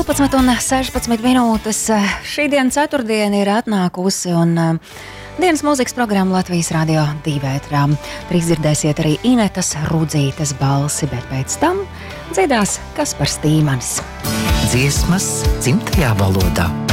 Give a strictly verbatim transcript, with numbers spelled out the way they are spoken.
divpadsmit un sešpadsmit minūtes. Šī diena ceturtdiena ir atnākusi un dienas mūzikas programma Latvijas Radio divi ētrā. Drīz dzirdēsiet arī Inetas Rudzītes balsi, bet pēc tam dziedās Kaspars Tīmanis. Dziesmas dzimtajā valodā.